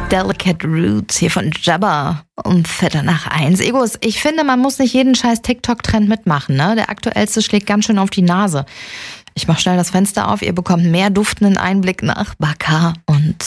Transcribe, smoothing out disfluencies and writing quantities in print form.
Delicate Roots hier von Jabba um 1:15. Egos, ich finde, man muss nicht jeden scheiß TikTok-Trend mitmachen, ne? Der aktuellste schlägt ganz schön auf die Nase. Ich mach schnell das Fenster auf, ihr bekommt mehr duftenden Einblick nach Bakar und